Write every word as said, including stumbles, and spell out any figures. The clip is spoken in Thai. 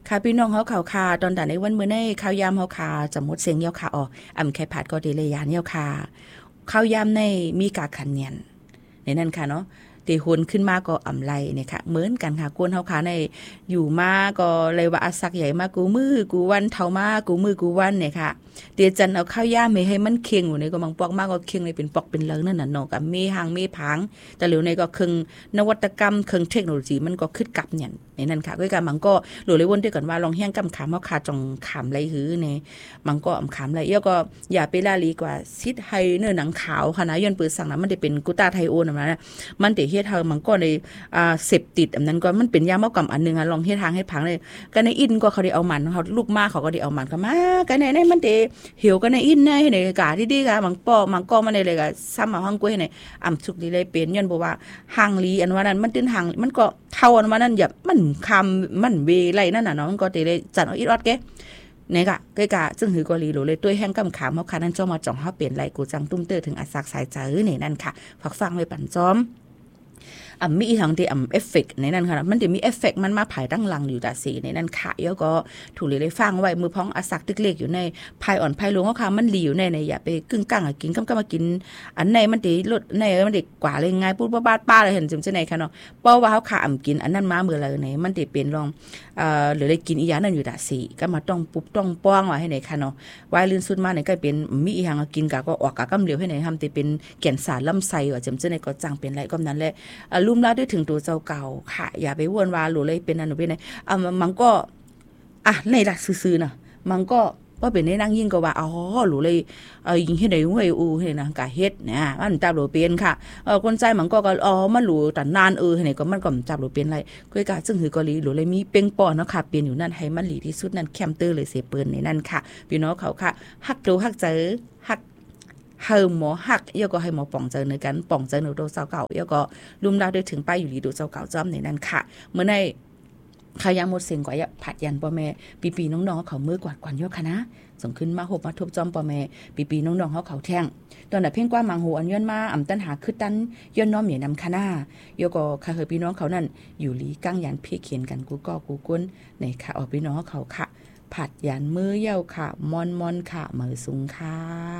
ค่ะพี่น้องเฮาข่าวค่ะตอนด่านในวันมื้อในข้าวยามเฮาค่ะจะหมดเสียงเยาค่ะอ๋ออำแค่ผัดก็ดีเลยยานเยาค่ะข้าวยามในมีกาขันเนียนในนั้นค่ะเนาะตีหุนขึ้นมาก็อำไลเนี่ยค่ะเหมือนกันค่ะกวนเฮาค่ะในอยู่มาก็เลยว่าอาสักใหญ่มากูมือกูวันเท่ามากูมือกูวันเนี่ยค่ะเตียจันเอาข้าวยามไม่ให้มันเคียงอยู่ในก็มังปอกมากก็เคียงในเป็นปอกเป็นเลิงนั่นน่ะเนาะกับมีหางมีผางแต่เหลียวในก็ครึ่งนวัตกรรมครึ่งเทคโนโลยีมันก็ขึ้นกับเนี่ยในนั้นค่ะด้วยกันมันก็หลุเลยวนด้วยกันว่าลองเฮียงกำขามเฮาค่ะจองขามไรหือในมันก็อำขามไรเอี้ยก็อย่าไปลาลีกว่าซิดไฮเนื้อหนังขาวค่ะนะย้อนปืนสั่งนะมันได้เป็นกุตาไทโอนน่ะนะมันได้เฮ็ดทางมันก็ในอ่าเสพติดอันนั้นก็มันเป็นยาเมากำอันนึงอ่ะลองเฮ็ดทางเฮ็ดผังเลยกันในอินก็เขาได้เอามันเขาลูกมาเขาก็ได้เอามันเข้ามากันในในมันได้เหี่ยวกันในอินในในกาดีๆค่ะมันปอมันก็มันเลยก็ซ้ำมาห้องกุ้ยในอ่ำสุกดีเลยเป็นย้อนบ่ว่าหางลีอันว่านั้นมันตื้นหางมันก็เท่าอันว่านั้นอย่ามันคำมันเวไรนั่นน่ะเนาะมันก็ได้เลยจัดเอาอีออดแกเนี่ยกะเกกะจึงหือกอลีโหลเลยตัวแห้งกำขามเฮาค่ะนั่นจ้อมาจ่องเฮาเปลี่ยนไหลกูจังตุ้มเตอถึงอาสักสายใจนี่นั่นค่ะฟักฟังไว้ปั่นจ้อมอ่ะมีอีกทางที่อ่ะเอฟเฟกต์ในนั้นค่ะมันจะมีเอฟเฟกต์มันมาภายตั้งหลังอยู่แต่สีในนั้นค่ะแล้วก็ถูกเลยฟังไว้มือพ้องอาสักตึกเล็กอยู่ในภายอ่อนภายลงก็ค่ะมันหลีอยู่ในในอย่าไปกึ่งกลางอ่ะกินกำกำมากินอันในมันติลดในมันติกว่าเลยง่ายปุ๊บบ้าป้าเลยเห็นจังได๋ค่ะเนาะเพราะว่าเฮาค่ะอ่ำกินอันนั้นมามื้อละไหนมันติเป็นรองเอ่อหรือได้กินอีหยังนั่นอยู่แต่สีก็มาต้องปุ๊บต้องป้องว่าให้ไหนค่ะเนาะวายลื่นสุดมาเนี่ยก็เป็นมีอีหยังกินกะก็ออกกะกำเหลวให้ไหนทำติเป็นแก่นสารลำไส้ว่าจังได๋ก็จังเป็นไรก็นั้นแหละลุ่มลาด้วยถึงตัวเจ้าเก่าค่ะอย่าไปวนวาหลูเลยเป็นอันเป็นไงอ่ะมันก็อ่ะในหลักซื่อๆน่ะมันก็ว่าเป็นในนั่งยิ่งก็ว่าอ๋อหลูเลยเอ่อยิงเฮ็ดได้ห้วยอูเฮ็ดนะกะเฮ็ดนะมันจับหลูเป็นค่ะเอ่อคนใจมันก็ก็อ๋อมันหลูแต่นานเออให้ก็มันก็จับหลูเป็นไรก้อยกะซึ่งหือก็ลีหลูเลยมีเป้งปอเนาะค่ะเป็นอยู่นั่นให้มันหลีที่สุดนั่นแคมเตอร์เลยเสเปิ้นในนั่นค่ะพี่น้องเขาค่ะฮักดูฮักเจอฮักเฮาหมอหักเยาก็ให้หมอป่องเจอในกันป่องเจอหนูโดเจ้าเก่าเยาก็ลุ่มดาวได้ถึงป้ายอยู่ดีดูเจ้าเก่าจ้อมในนั้นค่ะเมื่อในขายามหมดเสียงกว่าผัดยันปอแม่ปีๆน้องๆเขามือกวาดกวนยกคณะส่งขึ้นมาหบมาทุบจอมปอแม่ปีๆน้องๆเขาเขาแท่งตอนน่ะเพ่งกว่ามังโหอันย้อนมาอ่ำตันหาคือตันย้อนน้อมเหมียนำคณะเยาก็ค่ะเฮอพี่น้องเขานั่นอยู่ลีกั้งยันเพียเขียนกันกูก็กูก้นในค่ะออกพี่น้องเขาค่ะผัดยันมือเย้าค่ะมอนมอนค่ะมือสูงค่ะ